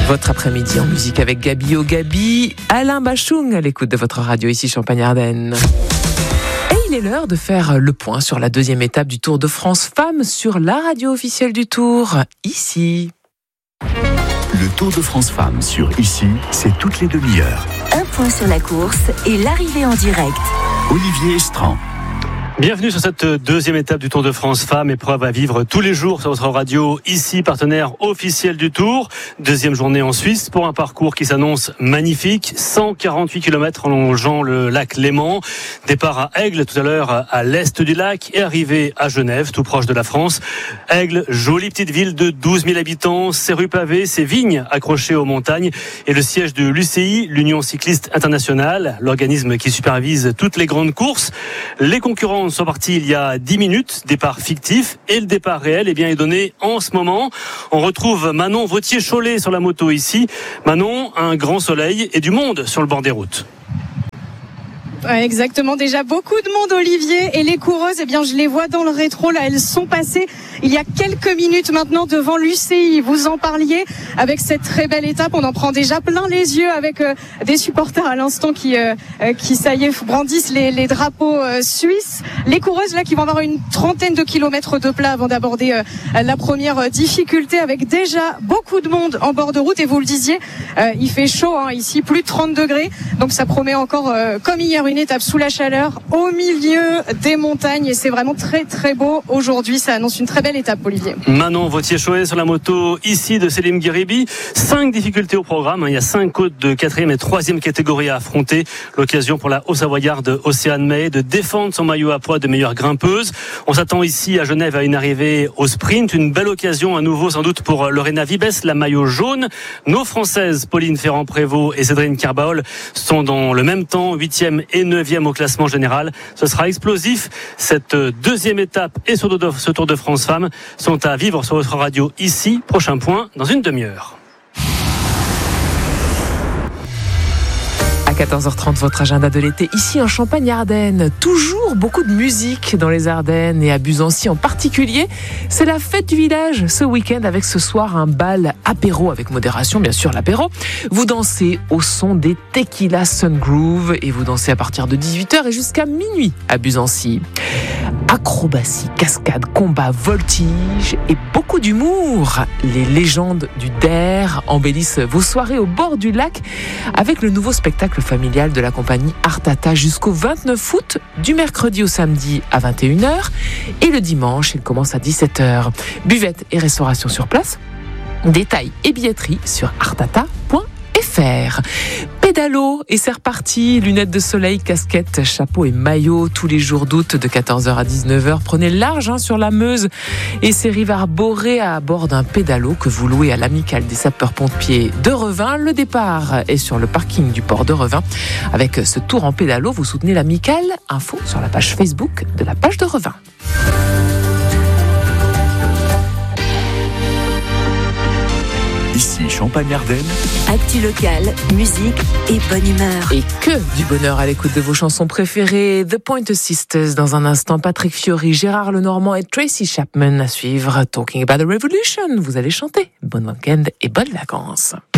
Votre après-midi en musique avec Gabi au Gabi, Alain Bachung à l'écoute de votre radio ici Champagne-Ardenne. Et il est l'heure de faire le point sur la deuxième étape du Tour de France Femmes sur la radio officielle du Tour, ici. Le Tour de France Femmes sur ici, c'est toutes les demi-heures. Un point sur la course et l'arrivée en direct. Olivier Estran. Bienvenue sur cette deuxième étape du Tour de France Femmes, épreuve à vivre tous les jours sur votre radio, ici, partenaire officiel du Tour. Deuxième journée en Suisse pour un parcours qui s'annonce magnifique. 148 km en longeant le lac Léman. Départ à Aigle tout à l'heure à l'est du lac et arrivée à Genève, tout proche de la France. Aigle, jolie petite ville de 12 000 habitants, ses rues pavées, ses vignes accrochées aux montagnes et le siège de l'UCI, l'Union cycliste internationale, l'organisme qui supervise toutes les grandes courses. Les concurrents sont partis il y a 10 minutes, départ fictif, et le départ réel est donné en ce moment. On retrouve Manon Vautier-Cholet sur la moto ici. Manon, un grand soleil et du monde sur le bord des routes. Ouais, exactement, déjà beaucoup de monde, Olivier, et les coureuses, je les vois dans le rétro, là, elles sont passées il y a quelques minutes maintenant devant l'UCI, vous en parliez, avec cette très belle étape, on en prend déjà plein les yeux avec des supporters à l'instant qui ça y est, brandissent les drapeaux suisses, les coureuses là qui vont avoir une trentaine de kilomètres de plat avant d'aborder la première difficulté, avec déjà beaucoup de monde en bord de route, et vous le disiez, il fait chaud ici, plus de 30 degrés, donc ça promet encore, comme hier, une étape sous la chaleur au milieu des montagnes, et c'est vraiment très très beau aujourd'hui. Ça annonce une très belle étape, Olivier. Manon Vautier-Cholet sur la moto ici de Selim Guiribi. 5 difficultés au programme. Il y a 5 côtes de 4e et 3e catégorie à affronter. L'occasion pour la Haut-Savoyarde Océane May de défendre son maillot à poids de meilleure grimpeuse. On s'attend ici à Genève à une arrivée au sprint. Une belle occasion à nouveau sans doute pour Lorena Vibes, la maillot jaune. Nos Françaises Pauline Ferrand-Prévot et Cédrine Carbaol sont dans le même temps 8e et 9e au classement général. Ce sera explosif. Cette deuxième étape et ce Tour de France Femmes sont à vivre sur votre radio ici. Prochain point dans une demi-heure. À 14h30, votre agenda de l'été, ici en Champagne-Ardenne. Toujours beaucoup de musique dans les Ardennes et à Buzancy en particulier. C'est la fête du village ce week-end avec ce soir un bal apéro avec modération, bien sûr l'apéro. Vous dansez au son des Tequila Sun Groove et vous dansez à partir de 18h et jusqu'à minuit à Buzancy. Acrobatie, cascade, combat, voltige et beaucoup d'humour. Les légendes du DER embellissent vos soirées au bord du lac avec le nouveau spectacle familial de la compagnie Artata jusqu'au 29 août, du mercredi au samedi à 21h et le dimanche, il commence à 17h. Buvette et restauration sur place. Détails et billetterie sur artata.fr. Pédalo et c'est reparti, lunettes de soleil, casquette, chapeau et maillot tous les jours d'août de 14h à 19h. Prenez large sur la Meuse et ses rives arborées à bord d'un pédalo que vous louez à l'amicale des sapeurs-pompiers de Revin. Le départ est sur le parking du port de Revin. Avec ce tour en pédalo, vous soutenez l'amicale. Info sur la page Facebook de la page de Revin. Ici, Champagne-Ardenne. Actu locale, musique et bonne humeur. Et que du bonheur à l'écoute de vos chansons préférées. The Pointer Sisters dans un instant. Patrick Fiori, Gérard Lenormand et Tracy Chapman à suivre. Talking About the Revolution. Vous allez chanter. Bon week-end et bonnes vacances.